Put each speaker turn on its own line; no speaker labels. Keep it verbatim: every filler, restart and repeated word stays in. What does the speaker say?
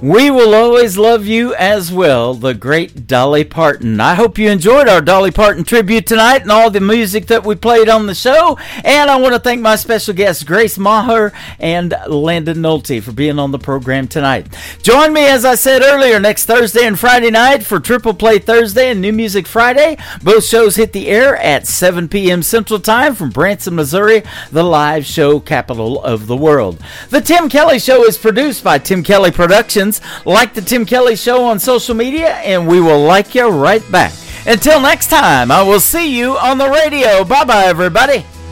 We will always love you as well, the great Dolly Parton. I hope you enjoyed our Dolly Parton tribute tonight and all the music that we played on the show. And I want to thank my special guests, Grace Maher and Landon Nolte, for being on the program tonight. Join me, as I said earlier, next Thursday and Friday night for Triple Play Thursday and New Music Friday. Both shows hit the air at seven p.m. Central Time from Branson, Missouri, the live show capital of the world. The Tim Kelly Show is produced by Tim Kelly Productions. Like the Tim Kelly Show on social media, and we will like you right back. Until next time, I will see you on the radio. Bye-bye, everybody.